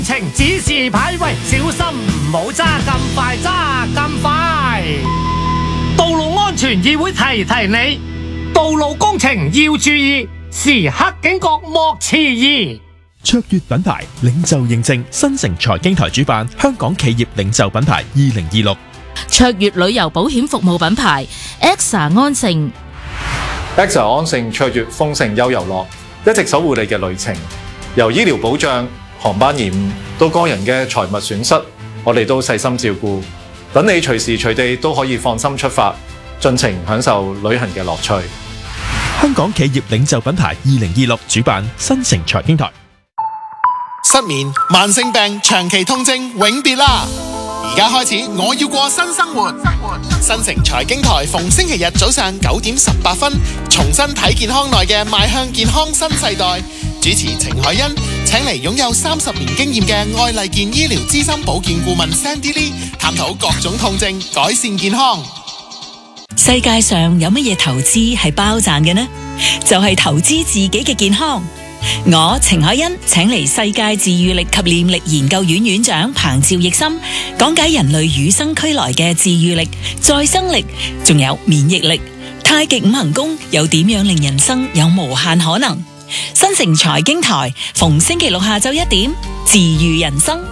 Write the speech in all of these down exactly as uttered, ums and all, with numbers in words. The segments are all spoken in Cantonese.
情指示牌喂，小心唔好揸咁快，揸咁快。道路安全議會提提你，道路工程要注意，時刻警覺莫遲疑。 卓越品牌領袖認證，新城財經台主辦香港企業領袖品牌二零二六。 卓越旅遊保險服務品牌 A X A 安盛 A X A 安盛卓越豐盛悠遊樂，一直守護你嘅旅程。由醫療保障、航班延誤到個人嘅財物損失，我哋都細心照顧，等你隨時隨地都可以放心出發，盡情享受旅行嘅樂趣。 香港企業領袖品牌二零二六主辦，新城財經台。 失眠、慢性病、長期痛症永別啦！而家開始，我要過新生活。新城財經台逢星期日早上九點十八分，重新睇健康內嘅邁向健康新世代。主持程海欣請嚟擁有三十年經驗嘅愛麗健醫療資深保健顧問 Sandy Lee， 探討各種痛症，改善健康。 世界上有乜嘢投資係包賺嘅呢？就係投資自己嘅健康。我程海欣請嚟世界治癒力及念力研究院院長彭趙奕森，講解人類與生俱來嘅治癒力、再生力，仲有免疫力。太極五行功又點樣令人生有無限可能？新城財經台逢星期六下晝一點，治癒人生。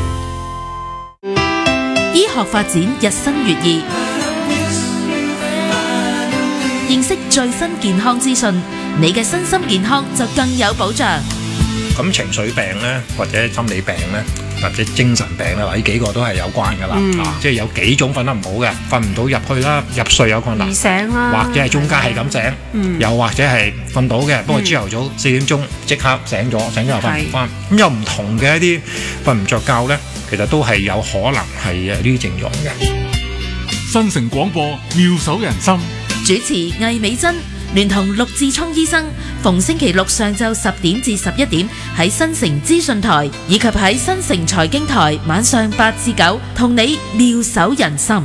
醫學發展日新月異，認識最新健康資訊，你嘅身心健康就更有保障。 咁情緒病咧，或者心理病咧，或者精神病咧，呢幾個都係有關㗎啦。嗯、啊，即係有幾種瞓得唔好嘅，瞓唔到入去啦，入睡有困難， 醒啦， 或者係中間係咁醒，嗯、又或者係瞓到嘅，不過朝頭早四點鐘即刻醒咗，醒咗又瞓唔翻。咁有唔同嘅一啲瞓唔着覺咧，其實都係有可能係誒呢啲症狀嘅。 新城廣播妙手仁心， 主持魏美珍聯同陸志聰醫生，逢星期六上晝十點至十一點喺新城資訊台，以及喺新城財經台晚上八至九，同你妙手仁心。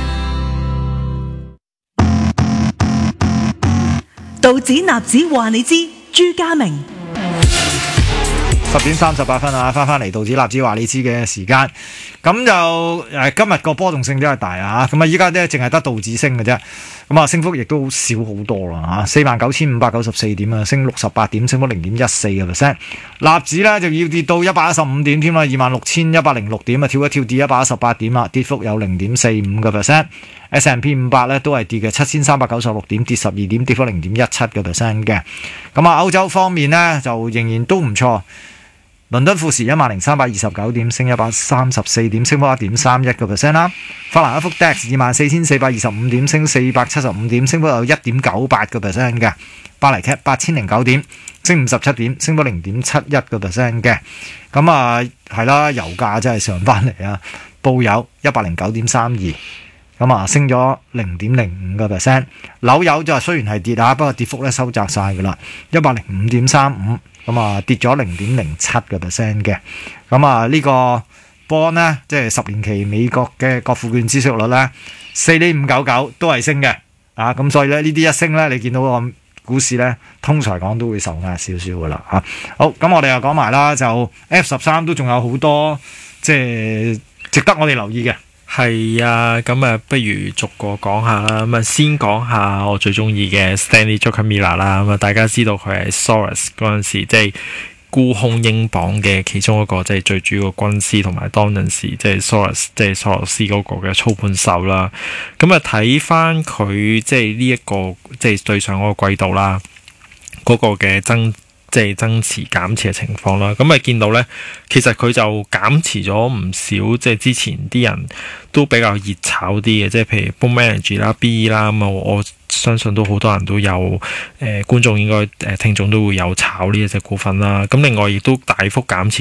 道指納指話你知，朱家明。 十點三十八分啊，翻翻嚟道指納指話你知嘅時間，咁就誒今日個波動性都係大啊，咁啊依家咧淨係得道指升嘅啫，咁啊升幅亦都少好多啦嚇，四萬九千五百九十四點啊，升六十八點，升幅零點一四個 percent。納指咧就要跌到一百一十五點添啦，二萬六千一百零六點啊，跳一跳跌一百一十八點啊，跌幅有零點四五個 percent。S and P 五百咧都係跌嘅，七千三百九十六點，跌十二點，跌幅零點一七個 percent 嘅。咁啊歐洲方面呢，就仍然都唔錯。倫敦富時一萬零三百二十九點，升一百三十四點，升幅一點三一個 percent 啦。法蘭克福 D A X 二萬四千四百二十五點，升四百七十五點，升幅有一點九八個 percent 嘅。巴黎 C A P 八千零九點，升五十七點，升幅零點七一個 percent 嘅。咁啊係啦，油價真係上翻嚟啊，報油一百零九點三二，咁啊升咗零點零五個 percent。紐油就雖然係跌啊，不過跌幅咧收窄晒噶啦，一百零五點三五。咁啊跌咗零點零七個 percent 嘅，咁啊呢個波呢，即係十年期美國嘅國庫券孳息率咧，四點五九九都係升嘅，啊咁所以咧呢啲一升咧，你見到個股市咧，通常講都會受壓少少噶啦嚇。好，咁我哋又講埋啦，就 F 十三都仲有好多即係值得我哋留意嘅。 係啊，咁啊，不如逐個講下啦。咁啊，先講下我最中意嘅 Stanley Druckenmiller 啦。咁啊，大家知道佢係 Soros 嗰陣時即係沽空英鎊嘅其中一個即係最主要嘅軍師，同埋當陣時即係 Soros 即係索羅斯嗰個嘅操盤手啦。咁啊，睇翻佢即係呢一個即係對上嗰個季度啦，嗰、嗰個嘅增。即係增持減持嘅情況啦，咁啊見到咧，其實佢就減持咗唔少，即係之前啲人都比較熱炒啲嘅，即係譬如 Bond Manager 啦、B E 啦，咁啊我相信都好多人都有，誒、呃、觀眾應該誒聽眾都會有炒呢一隻股份啦，咁另外亦都大幅減持。